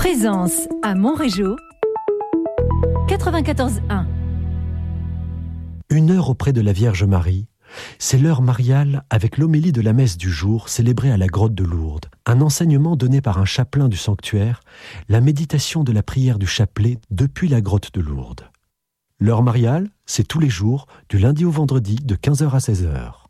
Présence à Montrégeau, 94.1. 1 heure auprès de la Vierge Marie, c'est l'heure mariale avec l'homélie de la messe du jour célébrée à la grotte de Lourdes. Un enseignement donné par un chapelain du sanctuaire, la méditation de la prière du chapelet depuis la grotte de Lourdes. L'heure mariale, c'est tous les jours, du lundi au vendredi, de 15h à 16h.